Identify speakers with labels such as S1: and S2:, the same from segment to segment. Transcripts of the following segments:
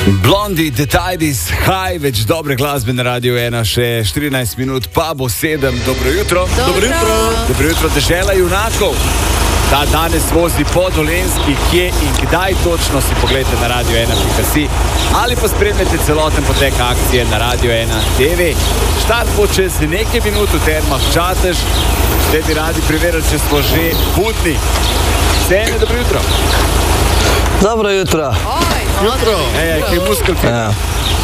S1: Blondie, The Tidies, High, več dobre glasbe na Radio 1, še 14 minut, pa bo 7. Dobro jutro.
S2: Dobro jutro.
S1: Dobro jutro, dežela junakov. Ta danes vozi po Dolenjski, kje in kdaj točno si pogledajte na radio1.si ali pa spremljate celoten potek akcije na Radio 1 TV. Štart bo čez nekaj minut v Termah Čatež. Zdaj bi radi preverili, če smo že budni. Cene, dobro jutro.
S3: Dobro jutro.
S2: Jutro.
S1: Kaj muskelfibra?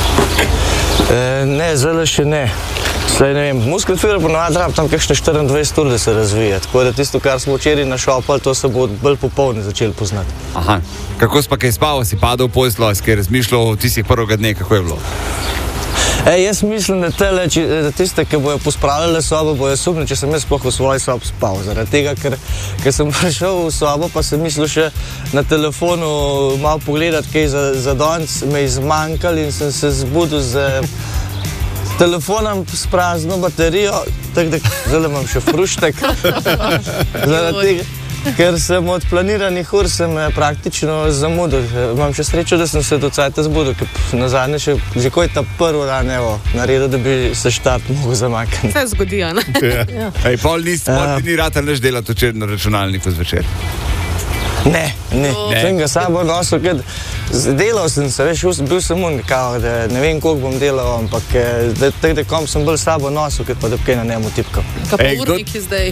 S3: Ne, zdaj še ne. Zdaj ne vem, muskelfibra ponovadi rab tam kakšne 24 ur, da se razvija. Tako da tisto, kar smo včeraj našopali, to se bo bolj popolni začeli poznati.
S1: Aha. Kako si pa kaj spal? Si padel v poslo, si kaj razmišljal o tistih prvega dne, kako je bilo?
S3: Jaz mislim, da tiste, ki bojo pospravljali sobo, bojo sumni, če sem jaz sploh v svoji sobi spal. Zaradi tega, ker sem prišel v sobo, pa sem mislil še na telefonu malo pogledati, kaj za danes me je zmanjkalo in sem se zbudil z telefonom s prazno baterijo, tako da zdaj imam še fruštek. Zaradi tega, ker sem od planiranih ur sem praktično zamudil. Imam še srečo, da sem se do cajta zbudil, ker nazadnje še že ko je ta prvi dan naredil, da bi se štart mogel zamakniti.
S2: Vse zgodi, ne?
S1: Ja. Pol ni rata nič delati včeraj na računalniku zvečer.
S3: Ne. Sem ga sabo nosil, ker delal sem se, veš, bil sem da ne vem, koliko bom delal, ampak da kom sem bolj sabo nosil, ker pa da kaj na njemu tipkal.
S2: Kaj pa urniki zdaj?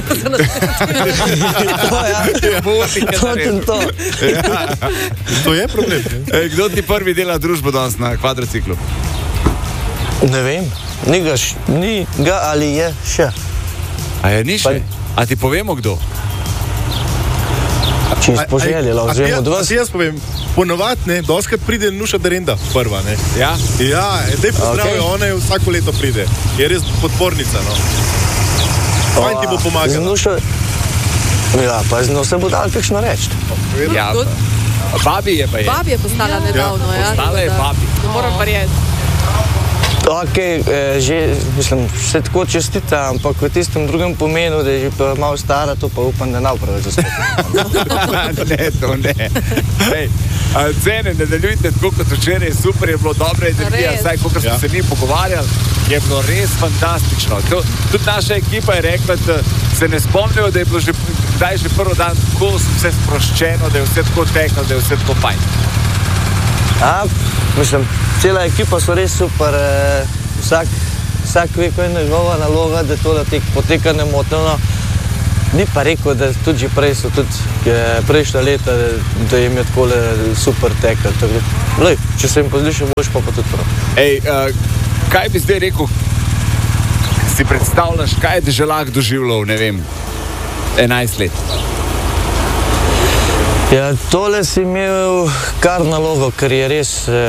S3: To.
S4: To je problem.
S1: Kdo ti prvi dela družbo danes na kvadrociklu?
S3: Ne vem, ni ga ali je še.
S1: A je ni še? A ti povemo kdo?
S3: Če spoželjela, vzemo od vas.
S4: Jaz povem, ponovad, doskrat pride Nuša Derenda prva, ne?
S1: Ja?
S4: Ja, dej pozdravijo, ona je vsako leto pride. Je res podpornica, no. Fajn ti bo pomagala.
S3: Nuša, ja, pa z njo se bo dal kakšno reči.
S1: Ja, babi je pa je.
S2: Babi je postala nedavno, ja.
S1: Postala je babi.
S2: Moram verjeti.
S3: Ok, že, mislim, še tako čestita, ampak v tistem drugem pomenu, da je že pa malo stara, to pa upam, da nav preveč zaspati.
S1: Ne, to ne. Cene, nadaljujte tako kot včeraj, super je bilo, dobra energija, saj kakor smo se mi pogovarjali, je bilo res fantastično. Tudi naša ekipa je rekla, da se ne spomnijo, da je bilo že prvi dan tako vse sproščeno, da je vse tako teklo, da je vse tako fajn.
S3: Mislim, cela ekipa so res super, vsak ve, ko je njegova naloga, da to poteka nemoteno. Ni pa rekel, da tudi že prej so prejšnja leta, da jim je takole super teklo. Če se jim pozli še boljš, pa tudi prav.
S1: Kaj bi zdaj rekel, si predstavljaš, kaj je Deželak doživljal, ne vem, 11 let?
S3: Ja, tole si imel kar nalogo, ker je res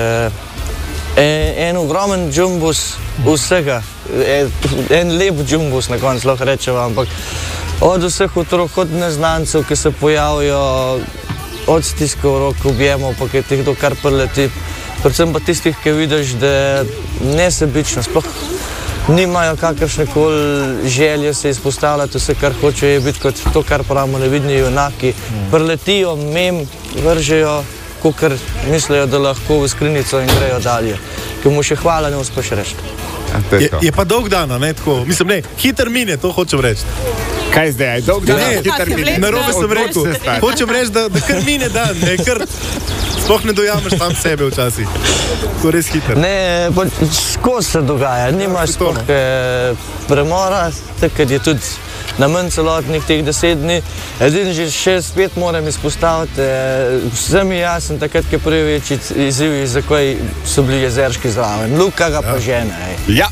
S3: en ogromen džumbus vsega. En lep džumbus na koncu lahko rečeva, ampak od vseh otrok, od neznancev, ki se pojavijo, od stiskov rok, objemov, pa ki ti kdo kar preleti, predvsem pa tistih, ki vidiš, da nesebično, sploh nimajo kakršnekoli želje se izpostavljati, vse kar hočejo je biti kot to, kar pravimo nevidni junaki. Preletijo, vržejo, kakor mislijo, da lahko v skrinico in grejo dalje. Ki mu še hvala ne uspeš reči.
S4: Je pa dolg dan, ne, tako, mislim, ne, hiter mine, to hočem reči.
S1: Kaj zdaj, dolg dan, hiter mine?
S4: Narobe sem rekel, hočem reči, da kar mine dan, ne, kar sploh ne dojameš tam sebe včasih. To res hiter.
S3: Ne, skozi se dogaja, nimaš sploh premora, takrat je tudi na manj celotnih teh 10 dni. Edin že še spet moram izpostaviti, vsem je jasen takrat, ki prvi večji izzivi, zakaj so bili jezerški zraven. Luka ga pa žene.
S1: Ja.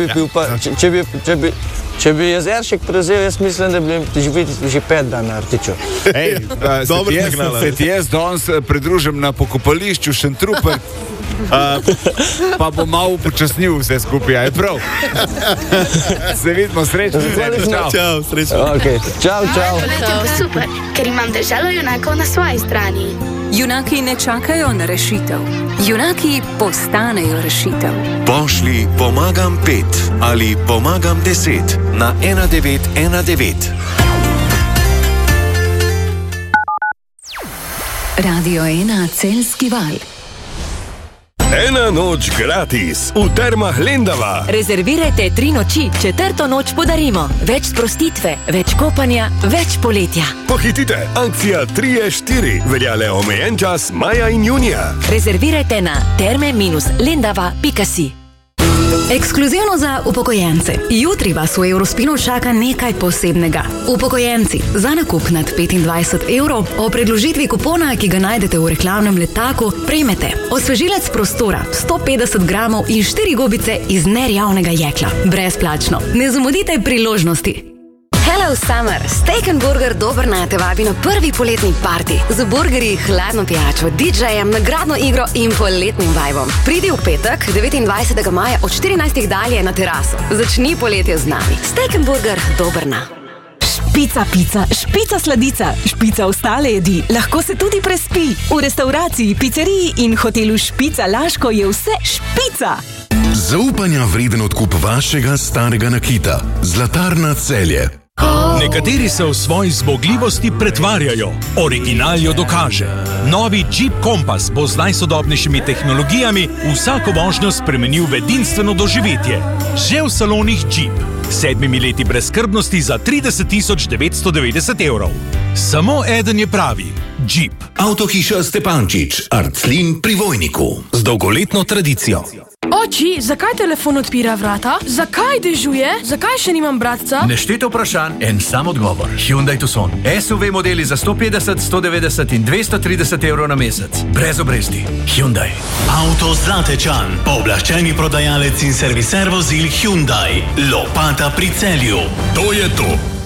S3: Če bi Jezeršek prevzel, jaz mislim, da bi že 5 dan na Artiču.
S1: Se ti jaz danes pridružim na pokopališču Šentrupert, pa bom malo upočasnil vse skupaj, je prav? Se vidimo, srečno.
S4: Čau, srečno.
S3: Okay. Čau.
S5: Poletje bo super, ker imam Deželo junakov na svoji strani.
S6: Junaki ne čakajo na rešitev. Junaki postanejo rešitev.
S7: Pošlji pomagam 5 ali pomagam 10 na 1919.
S6: Radio 1 Celjski val.
S8: Ena noč gratis v Termah Lendava.
S9: Rezervirajte 3 noči, 4. noč podarimo. Več sprostitve, več kopanja, več poletja.
S8: Pohitite, akcija 3-4 velja le omejen čas maja in junija.
S9: Rezervirajte na terme-lendava.si.
S10: Ekskluzivno za upokojence. Jutri vas v Eurospinu čaka nekaj posebnega. Upokojenci, za nakup nad 25 evrov o predložitvi kupona, ki ga najdete v reklamnem letaku, prejmete osvežilec prostora, 150 gramov in 4 gobice iz nerjavnega jekla. Brezplačno. Ne zamudite priložnosti.
S11: Hello Summer! Steak & Burger Dobrna te vabi na prvi poletni party. Z burgerji, hladno pijačo, DJ-jem, nagradno igro in poletnim vibom. Pridi v petek, 29. maja od 14. dalje na teraso. Začni poletje z nami. Steak & Burger Dobrna.
S12: Špica pica, špica sladica, špica ostale jedi. Lahko se tudi prespi. V restauraciji, pizzeriji in hotelu Špica Laško je vse špica.
S13: Zaupanja vreden odkup vašega starega nakita. Zlatarna Celje.
S14: Nekateri se v svoji zmogljivosti pretvarjajo, original jo dokaže. Novi Jeep Compass bo z najsodobnejšimi tehnologijami vsako vožnjo spremenil v edinstveno doživetje. Že v salonih Jeep. 7 leti brezskrbnosti za 30 990 evrov. Samo eden je pravi. Jeep.
S15: Avtohiša Stepančič, Arclin pri Vojniku. Z dolgoletno tradicijo.
S16: Oči, zakaj telefon odpira vrata? Zakaj dežuje? Zakaj še nimam bratca?
S17: Nešteto vprašanj, en sam odgovor. Hyundai Tucson. SUV modeli za 150, 190 in 230 evrov na mesec. Brez obresti. Hyundai.
S18: Avto Zlatečan. Pooblaščeni prodajalec in serviser vozil Hyundai. Lopata pri Celju.
S15: To je to.